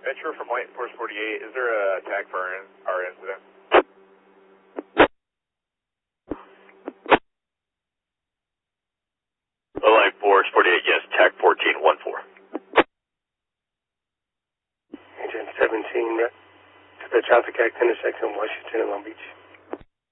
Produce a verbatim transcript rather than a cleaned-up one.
Venture from White Force forty-eight, is there a tag for our, our incident? White Force forty-eight, yes, tag fourteen one four. Agent seventeen, to the Traffic Act intersection, Washington and Long Beach.